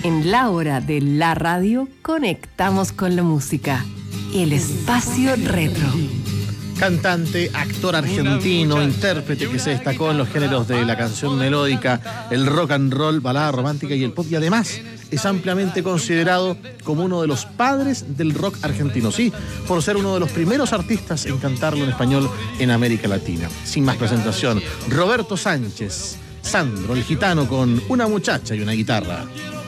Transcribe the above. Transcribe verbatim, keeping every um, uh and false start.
En la hora de la radio, conectamos con la música. El espacio retro. Cantante, actor argentino, intérprete que se destacó en los géneros de la canción melódica, el rock and roll, balada romántica y el pop, y además es ampliamente considerado como uno de los padres del rock argentino, sí, por ser uno de los primeros artistas en cantarlo en español en América Latina. Sin más presentación, Roberto Sánchez, Sandro, el gitano, con Una muchacha y una guitarra.